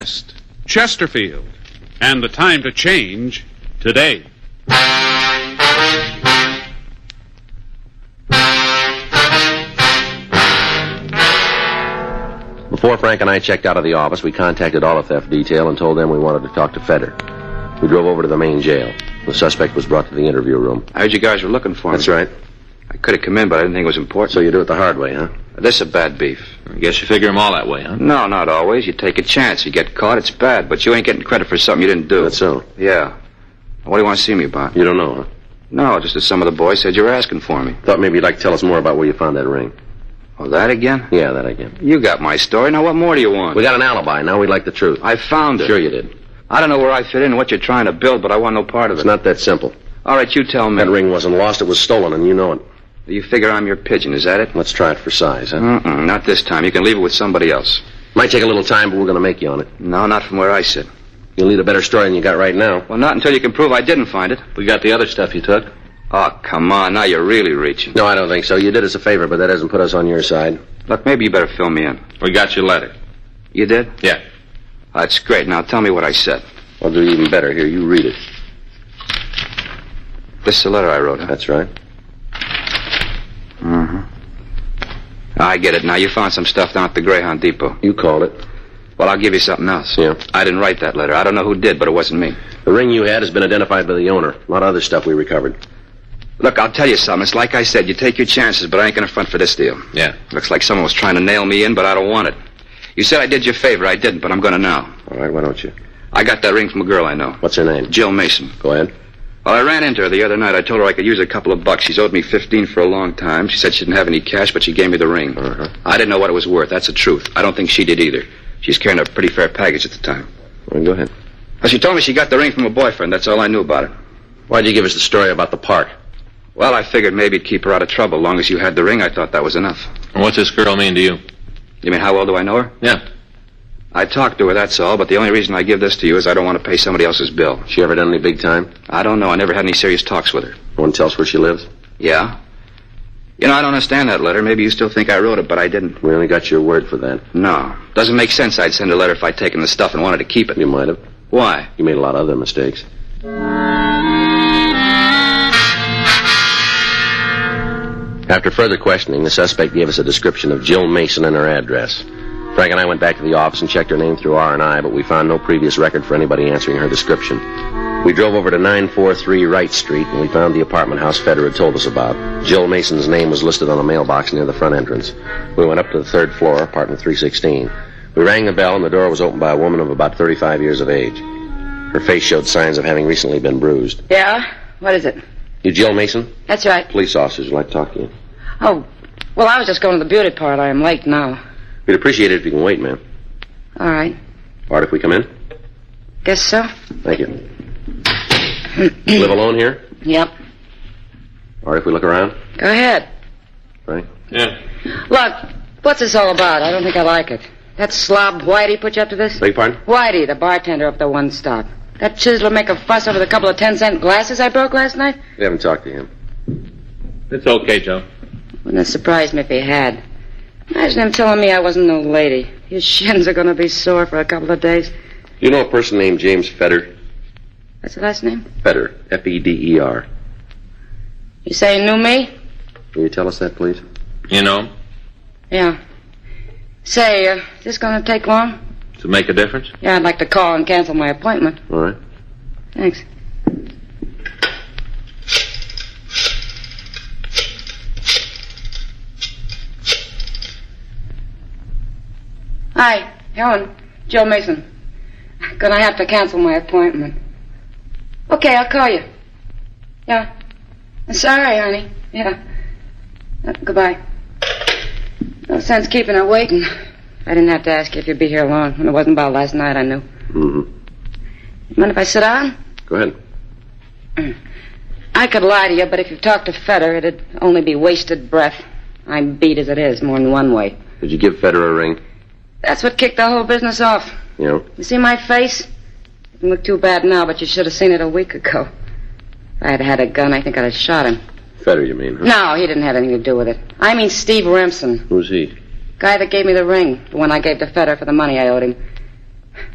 Chesterfield. And the time to change today. Before Frank and I checked out of the office, we contacted Auto Theft Detail and told them we wanted to talk to Feder. We drove over to the main jail. The suspect was brought to the interview room. I heard you guys were looking for me. That's right. I could have come in, but I didn't think it was important. So you do it the hard way, huh? This is a bad beef. I guess you figure them all that way, huh? No, not always. You take a chance. You get caught, it's bad. But you ain't getting credit for something you didn't do. That's so. Yeah. What do you want to see me about? You don't know, huh? No, just that some of the boys said you were asking for me. Thought maybe you'd like to tell us more about where you found that ring. Oh, that again? Yeah, that again. You got my story. Now, what more do you want? We got an alibi. Now we'd like the truth. I found it. Sure you did. I don't know where I fit in and what you're trying to build, but I want no part of it. It's not that simple. All right, you tell me. That ring wasn't lost. It was stolen, and you know it. You figure I'm your pigeon, is that it? Let's try it for size, huh? Not this time. You can leave it with somebody else. Might take a little time, but we're going to make you on it. No, not from where I sit. You'll need a better story than you got right now. Well, not until you can prove I didn't find it. We got the other stuff you took. Oh, come on. Now you're really reaching. No, I don't think so. You did us a favor, but that doesn't put us on your side. Look, maybe you better fill me in. We got your letter. You did? Yeah. That's great. Now tell me what I said. I'll do even better. Here, you read it. This is the letter I wrote, huh? That's right. I get it now. You found some stuff down at the Greyhound Depot. You called it. Well, I'll give you something else. Yeah? I didn't write that letter. I don't know who did, but it wasn't me. The ring you had has been identified by the owner. A lot of other stuff we recovered. Look, I'll tell you something. It's like I said. You take your chances, but I ain't going to front for this deal. Yeah. Looks like someone was trying to nail me in, but I don't want it. You said I did you a favor. I didn't, but I'm going to now. All right, why don't you? I got that ring from a girl I know. What's her name? Jill Mason. Go ahead. Well, I ran into her the other night. I told her I could use a couple of bucks. She's owed me $15 for a long time. She said she didn't have any cash, but she gave me the ring. I didn't know what it was worth. That's the truth. I don't think she did either. She's carrying a pretty fair package at the time. Well, go ahead. Well, she told me she got the ring from a boyfriend. That's all I knew about it. Why'd you give us the story about the park? Well, I figured maybe it'd keep her out of trouble. As long as you had the ring, I thought that was enough. And what's this girl mean to you? You mean how well do I know her? Yeah. I talked to her, that's all, but the only reason I give this to you is I don't want to pay somebody else's bill. She ever done any big time? I don't know. I never had any serious talks with her. No one tells where she lives? Yeah. You know, I don't understand that letter. Maybe you still think I wrote it, but I didn't. We only got your word for that. No. Doesn't make sense I'd send a letter if I'd taken the stuff and wanted to keep it. You might have. Why? You made a lot of other mistakes. After further questioning, the suspect gave us a description of Jill Mason and her address. Frank and I went back to the office and checked her name through R&I, but we found no previous record for anybody answering her description. We drove over to 943 Wright Street, and we found the apartment house Feder had told us about. Jill Mason's name was listed on a mailbox near the front entrance. We went up to the third floor, apartment 316. We rang the bell, and the door was opened by a woman of about 35 years of age. Her face showed signs of having recently been bruised. Yeah? What is it? You Jill Mason? That's right. Police officers would like to talk to you. Oh, well, I was just going to the beauty parlor. I'm late now. We'd appreciate it if you can wait, ma'am. All right. All right, if we come in? Guess so. Thank you. Live alone here? Yep. All right, if we look around? Go ahead. Frank? Yeah. Look, what's this all about? I don't think I like it. That slob Whitey put you up to this? Beg your pardon? Whitey, the bartender up the One Stop. That chiseler make a fuss over the couple of 10-cent glasses I broke last night? We haven't talked to him. It's okay, Joe. Wouldn't have surprised me if he had. Imagine him telling me I wasn't no lady. His shins are going to be sore for a couple of days. You know a person named James Feder? What's the last name? Feder. F-E-D-E-R. You say he knew me? Can you tell us that, please? You know, Yeah. Say, is this going to take long? to make a difference? Yeah, I'd like to call and cancel my appointment. All right. Thanks. Hi, Helen. Joe Mason. Gonna have to cancel my appointment. Okay, I'll call you. Yeah. Sorry, honey. Yeah. Goodbye. No sense keeping her waiting. I didn't have to ask you if you'd be here long. When it wasn't about last night, I knew. Mm-hmm. Mind if I sit down? Go ahead. I could lie to you, but if you talk to Feder, it'd only be wasted breath. I'm beat as it is, more than one way. Did you give Feder a ring? That's what kicked the whole business off. You know? You see my face? It doesn't look too bad now, but you should have seen it a week ago. If I had had a gun, I think I'd have shot him. Feder, you mean? Huh? No, he didn't have anything to do with it. I mean Steve Remsen. Who's he? Guy that gave me the ring. The one I gave to Feder for the money I owed him.